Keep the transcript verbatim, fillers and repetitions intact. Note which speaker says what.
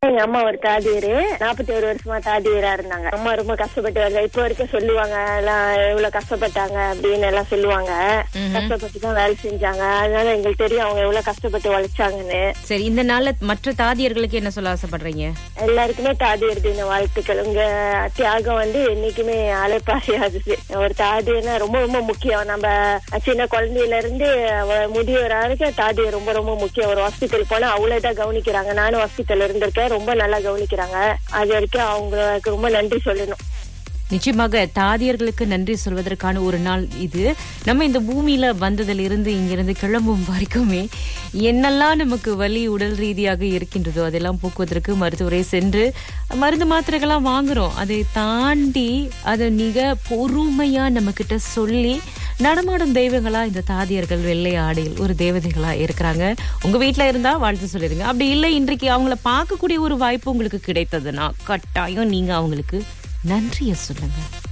Speaker 1: எங்க அம்மா ஒரு தாதியரு நாற்பத்தி ஒரு வருஷமா தாதியரா இருந்தாங்க. அம்மா ரொம்ப கஷ்டப்பட்டு வருது. இப்ப வரைக்கும் சொல்லுவாங்க எல்லாம் எவ்வளவு கஷ்டப்பட்டாங்க அப்படின்னு எல்லாம் சொல்லுவாங்க. கஷ்டப்பட்டுதான் வேலை செஞ்சாங்க. அதனால எங்களுக்கு தெரியும் அவங்க எவ்வளவு கஷ்டப்பட்டு உழைச்சாங்கன்னு.
Speaker 2: சரி, இந்த நாள்ல மற்ற தாதியர்களுக்கு என்ன சொல்ல ஆசைப்படுறீங்க?
Speaker 1: எல்லாருக்குமே தாதியர் தின வாழ்த்துக்கள். உங்க தியாகம் வந்து என்னைக்குமே அலைப்பாயாகுது. ஒரு தாதியர்னா ரொம்ப ரொம்ப முக்கியம். நம்ம சின்ன குழந்தையில இருந்து முதியோர் வரைக்கும் தாதியர் ரொம்ப ரொம்ப முக்கியம். ஒரு ஹாஸ்பிட்டல் போனா அவ்வளவுதான் கவனிக்கிறாங்க. நானும் ஹாஸ்பிட்டல் இருந்திருக்கேன். ரொம்ப நல்லா கவனிக்கிறாங்க. அது வரைக்கும் அவங்களுக்கு ரொம்ப நன்றி சொல்லணும்.
Speaker 2: நிச்சயமாக தாதியர்களுக்கு நன்றி சொல்வதற்கான ஒரு நாள் இது. நம்ம இந்த பூமியில வந்ததில் இருந்து இங்கிருந்து கிளம்பும் வரைக்குமே என்னெல்லாம் நமக்கு வலி உடல் ரீதியாக இருக்கின்றதோ அதெல்லாம் போக்குவதற்கு மருத்துவரை சென்று மருந்து மாத்திரைகள்லாம் வாங்குறோம். அதை தாண்டி அதை மிக பொறுமையா நம்ம கிட்ட சொல்லி நடமாடும் தெய்வங்களா இந்த தாதியர்கள் வெள்ளை ஆடையில் ஒரு தேவதைகளா இருக்கிறாங்க. உங்க வீட்டுல இருந்தா வாழ்த்து சொல்லிருங்க. அப்படி இல்லை, இன்றைக்கு அவங்கள பார்க்கக்கூடிய ஒரு வாய்ப்பு உங்களுக்கு கிடைத்ததுன்னா கட்டாயம் நீங்க அவங்களுக்கு நன்றியை சொல்லுங்க.